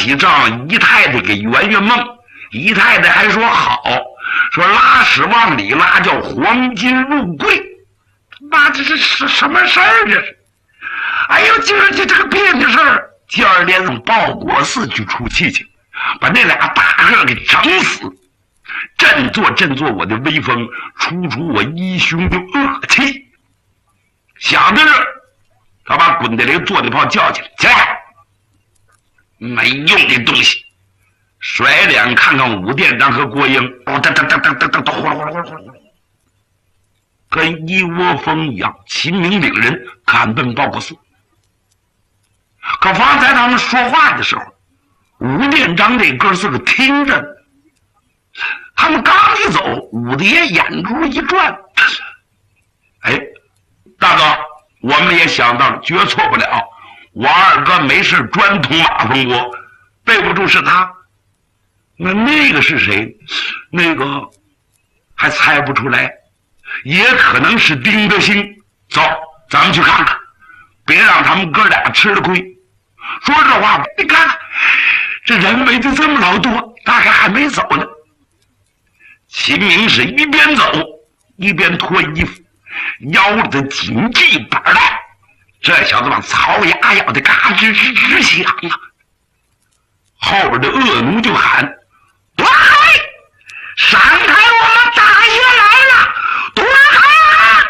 起仗姨太太给圆圆梦，姨太太还说好，说拉屎往里拉叫黄金入柜。妈，这是什么事儿？这是！哎呦，今儿这个别扭事儿，今儿连上报国寺去出气去，把那俩大个给整死，振作我的威风，除我义兄的恶气。想着这，他把滚德雷坐的炮叫起来，起来！没用的东西！甩脸看看武店长和郭英，呼噜，跟一窝蜂一样，秦明领人赶奔报国寺。可方才他们说话的时候，武店长这哥四个听着呢。他们刚一走，武大爷眼珠一转，哎，大哥，我们也想到了，绝错不了。我二哥没事专捅马蜂窝，背不住是他。那个是谁？那个还猜不出来，也可能是丁德兴。走，咱们去看看，别让他们哥俩吃了亏。说这话，你看这人没的这么老多，大概还没走呢。秦明是一边走一边脱衣服，腰里的紧系板带，这小子把槽牙咬得嘎吱吱吱响啊！后边的恶奴就喊：“躲开！闪开！我们大爷来了！躲开！”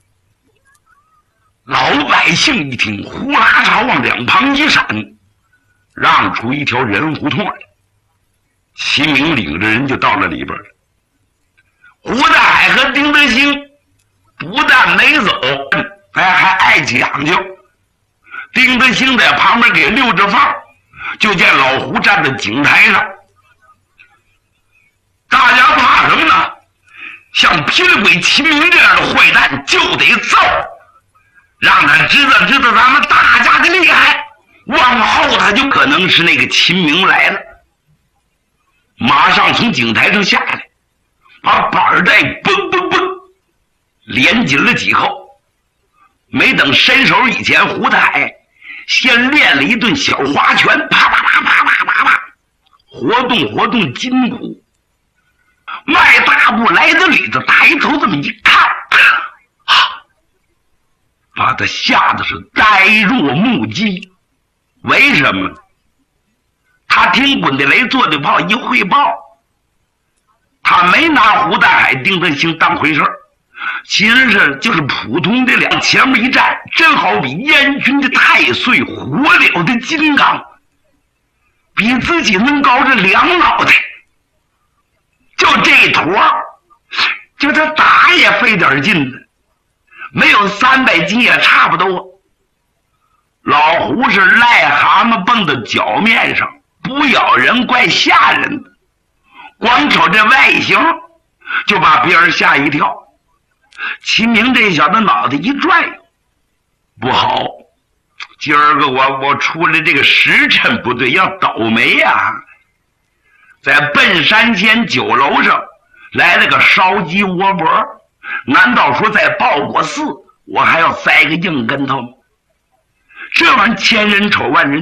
老百姓一听，呼啦朝往两旁一闪，让出一条人胡同来。秦明领着人就到了里边了。胡大海和丁德兴不但没走，还爱讲究。丁德兴在旁边给溜着放，就见老胡站在井台上。大家怕什么呢？像霹雳鬼秦明这样的坏蛋就得揍，让他知道咱们大家的厉害，往后他就可能是那个秦明来了。马上从井台上下来，把板带嘣嘣嘣连紧了几口。没等伸手以前，胡大海先练了一顿小花拳，啪啪啪啪啪啪啪，活动筋骨。迈大步来到里头，抬头这么一看，把他吓得是呆若木鸡。为什么？他听滚地雷做的炮一汇报，他没拿胡大海、丁德兴当回事儿，其实就是普通的两前面一站，真好比燕军的太岁，火燎的金刚，比自己能高着2脑袋。就这坨，就他打也费点劲的，没有300斤也差不多。老胡是癞蛤蟆蹦到脚面上，不咬人怪吓人的，光瞅这外形就把别人吓一跳。秦明这小子脑袋一转，不好，今儿个我出来这个时辰不对，要倒霉呀！在奔山仙酒楼上来了个烧鸡窝脖，难道说在报国寺我还要栽个硬跟头吗？这玩意儿千人丑万人